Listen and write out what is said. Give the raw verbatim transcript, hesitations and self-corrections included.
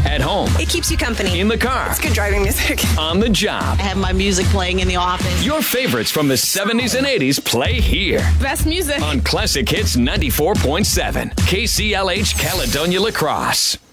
At home. It keeps you company. In the car. It's good driving music. On the job. I have my music playing in the office. Your favorites from the seventies and eighties play here. Best music. On Classic Hits ninety-four point seven. K C L H Caledonia La Crosse.